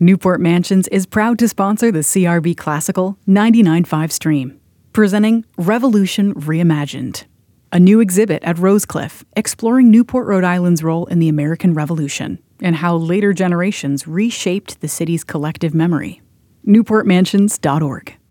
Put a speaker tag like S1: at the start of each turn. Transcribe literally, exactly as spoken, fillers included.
S1: Newport Mansions is proud to sponsor the C R B Classical ninety-nine point five stream, presenting Revolution Reimagined, a new exhibit at Rosecliff exploring Newport, Rhode Island's role in the American Revolution and how later generations reshaped the city's collective memory. newport mansions dot org